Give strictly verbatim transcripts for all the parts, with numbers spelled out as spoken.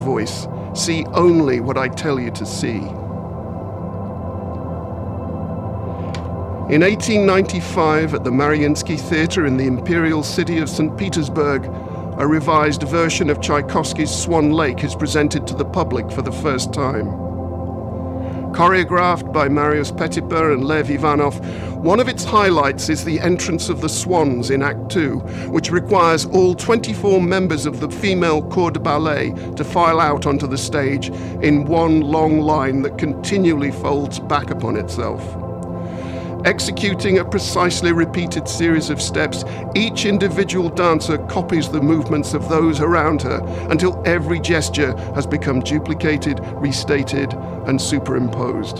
voice, see only what I tell you to see. In eighteen ninety-five, at the Mariinsky Theatre in the imperial city of Saint Petersburg, a revised version of Tchaikovsky's Swan Lake is presented to the public for the first time. Choreographed by Marius Petipa and Lev Ivanov, one of its highlights is the entrance of the swans in Act Two, which requires all twenty-four members of the female corps de ballet to file out onto the stage in one long line that continually folds back upon itself. Executing a precisely repeated series of steps, each individual dancer copies the movements of those around her until every gesture has become duplicated, restated, and superimposed.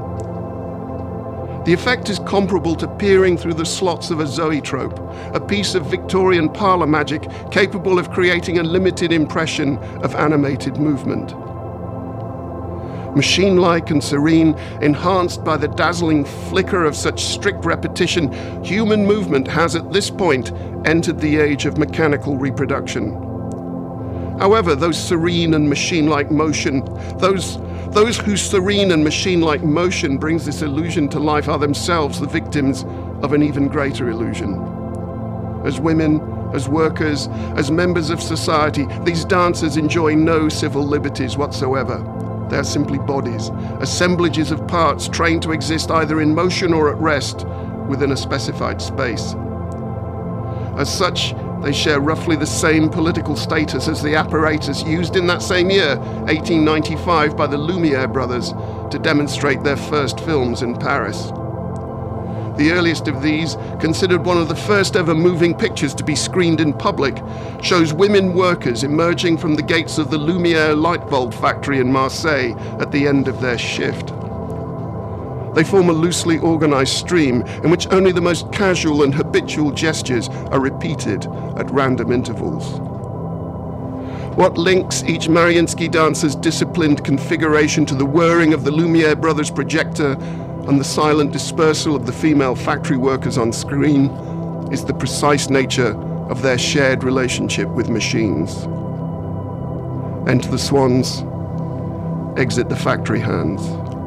The effect is comparable to peering through the slots of a zoetrope, a piece of Victorian parlour magic capable of creating a limited impression of animated movement. Machine-like and serene, enhanced by the dazzling flicker of such strict repetition, human movement has at this point entered the age of mechanical reproduction. However, those serene and machine-like motion, those, those whose serene and machine-like motion brings this illusion to life are themselves the victims of an even greater illusion. As women, as workers, as members of society, these dancers enjoy no civil liberties whatsoever. They are simply bodies, assemblages of parts trained to exist either in motion or at rest within a specified space. As such, they share roughly the same political status as the apparatus used in that same year, eighteen ninety-five, by the Lumiere brothers to demonstrate their first films in Paris. The earliest of these, considered one of the first ever moving pictures to be screened in public, shows women workers emerging from the gates of the Lumiere light bulb factory in Marseille at the end of their shift. They form a loosely organized stream in which only the most casual and habitual gestures are repeated at random intervals. What links each Mariinsky dancer's disciplined configuration to the whirring of the Lumiere brothers' projector and the silent dispersal of the female factory workers on screen is the precise nature of their shared relationship with machines. Enter the swans, exit the factory hands.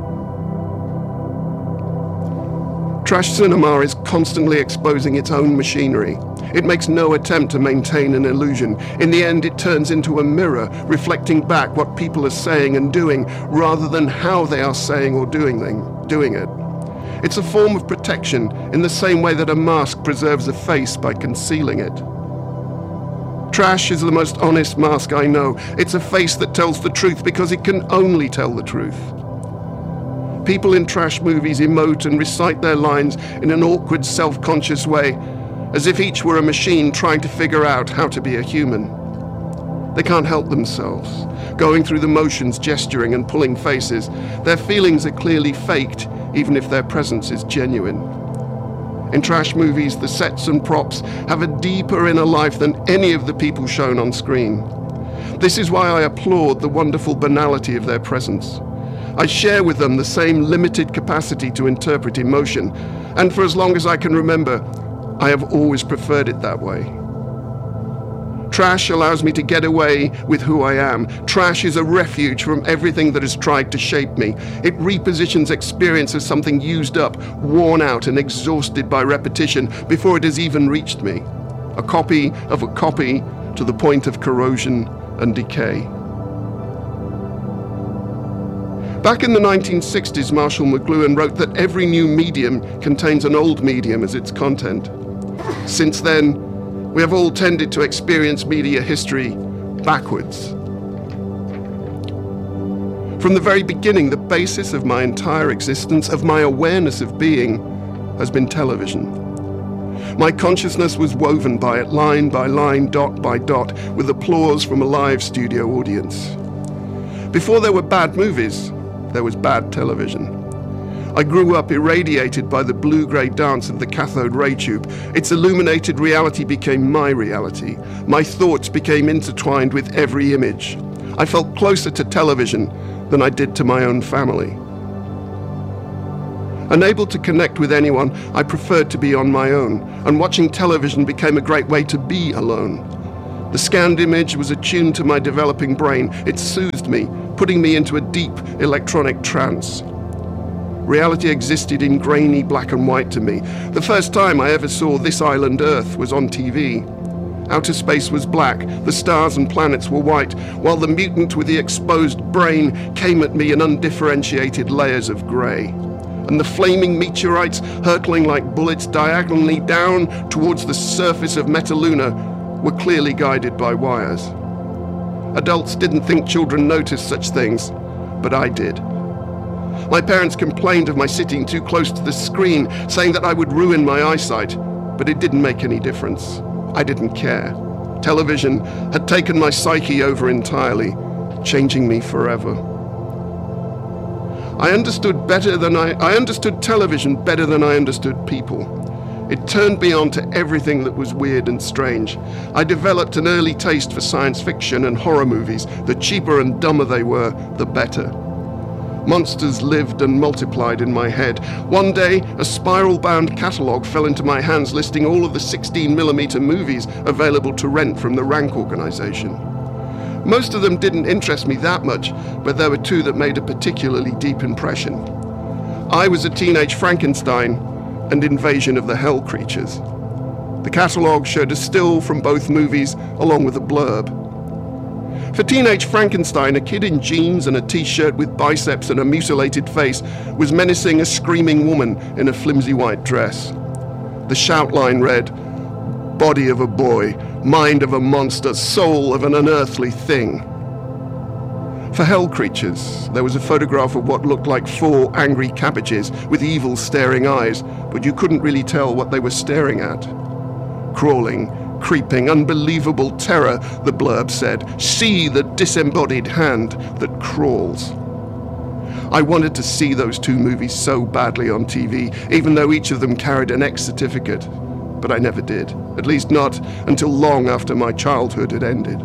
Trash cinema is constantly exposing its own machinery. It makes no attempt to maintain an illusion. In the end, it turns into a mirror, reflecting back what people are saying and doing, rather than how they are saying or doing, them, doing it. It's a form of protection, in the same way that a mask preserves a face by concealing it. Trash is the most honest mask I know. It's a face that tells the truth because it can only tell the truth. People in trash movies emote and recite their lines in an awkward, self-conscious way, as if each were a machine trying to figure out how to be a human. They can't help themselves, going through the motions, gesturing and pulling faces. Their feelings are clearly faked, even if their presence is genuine. In trash movies, the sets and props have a deeper inner life than any of the people shown on screen. This is why I applaud the wonderful banality of their presence. I share with them the same limited capacity to interpret emotion, and for as long as I can remember, I have always preferred it that way. Trash allows me to get away with who I am. Trash is a refuge from everything that has tried to shape me. It repositions experience as something used up, worn out and exhausted by repetition before it has even reached me. A copy of a copy to the point of corrosion and decay. Back in the nineteen sixties, Marshall McLuhan wrote that every new medium contains an old medium as its content. Since then, we have all tended to experience media history backwards. From the very beginning, the basis of my entire existence, of my awareness of being, has been television. My consciousness was woven by it, line by line, dot by dot, with applause from a live studio audience. Before there were bad movies, there was bad television. I grew up irradiated by the blue-grey dance of the cathode ray tube. Its illuminated reality became my reality. My thoughts became intertwined with every image. I felt closer to television than I did to my own family. Unable to connect with anyone, I preferred to be on my own, and watching television became a great way to be alone. The scanned image was attuned to my developing brain. It soothed me, putting me into a deep electronic trance. Reality existed in grainy black and white to me. The first time I ever saw This Island Earth was on T V. Outer space was black, the stars and planets were white, while the mutant with the exposed brain came at me in undifferentiated layers of grey. And the flaming meteorites, hurtling like bullets diagonally down towards the surface of Metaluna, were clearly guided by wires. Adults didn't think children noticed such things, but I did. My parents complained of my sitting too close to the screen, saying that I would ruin my eyesight, but it didn't make any difference. I didn't care. Television had taken my psyche over entirely, changing me forever. I understood better than I, I understood television better than I understood people. It turned me on to everything that was weird and strange. I developed an early taste for science fiction and horror movies. The cheaper and dumber they were, the better. Monsters lived and multiplied in my head. One day, a spiral-bound catalogue fell into my hands listing all of the sixteen millimeter movies available to rent from the Rank organization. Most of them didn't interest me that much, but there were two that made a particularly deep impression. I Was a Teenage Frankenstein and Invasion of the Hell Creatures. The catalogue showed a still from both movies along with a blurb. For Teenage Frankenstein, a kid in jeans and a t-shirt with biceps and a mutilated face was menacing a screaming woman in a flimsy white dress. The shout line read, "Body of a boy, mind of a monster, soul of an unearthly thing." For Hell Creatures, there was a photograph of what looked like four angry cabbages with evil staring eyes, but you couldn't really tell what they were staring at. Crawling, creeping, unbelievable terror, the blurb said. See the disembodied hand that crawls. I wanted to see those two movies so badly on T V, even though each of them carried an X certificate, but I never did, at least not until long after my childhood had ended.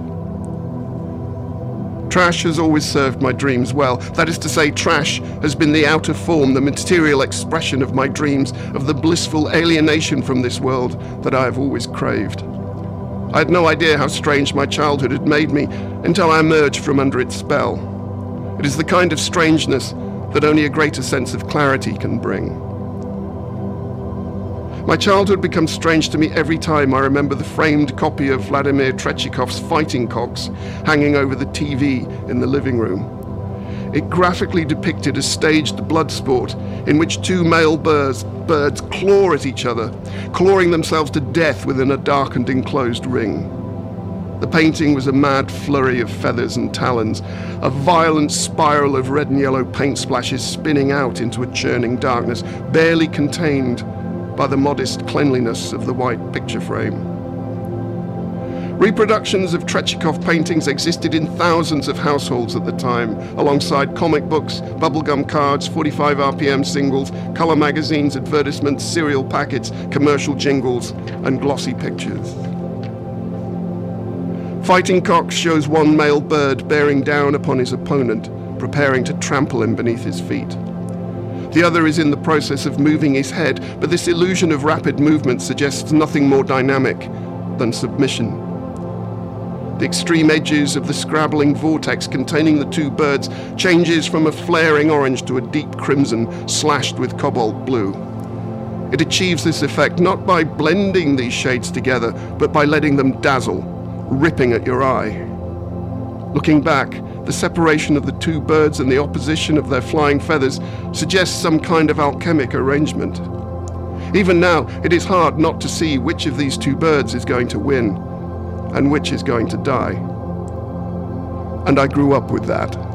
Trash has always served my dreams well. That is to say, trash has been the outer form, the material expression of my dreams, of the blissful alienation from this world that I have always craved. I had no idea how strange my childhood had made me until I emerged from under its spell. It is the kind of strangeness that only a greater sense of clarity can bring. My childhood becomes strange to me every time I remember the framed copy of Vladimir Tretyakhov's Fighting Cocks hanging over the T V in the living room. It graphically depicted a staged blood sport in which two male birds, birds claw at each other, clawing themselves to death within a darkened enclosed ring. The painting was a mad flurry of feathers and talons, a violent spiral of red and yellow paint splashes spinning out into a churning darkness, barely contained by the modest cleanliness of the white picture frame. Reproductions of Tretyakov paintings existed in thousands of households at the time, alongside comic books, bubblegum cards, forty-five R P M singles, color magazines, advertisements, cereal packets, commercial jingles, and glossy pictures. Fighting Cocks shows one male bird bearing down upon his opponent, preparing to trample him beneath his feet. The other is in the process of moving his head, but this illusion of rapid movement suggests nothing more dynamic than submission. The extreme edges of the scrabbling vortex containing the two birds changes from a flaring orange to a deep crimson slashed with cobalt blue. It achieves this effect not by blending these shades together, but by letting them dazzle, ripping at your eye. Looking back, the separation of the two birds and the opposition of their flying feathers suggests some kind of alchemic arrangement. Even now, it is hard not to see which of these two birds is going to win and which is going to die. And I grew up with that.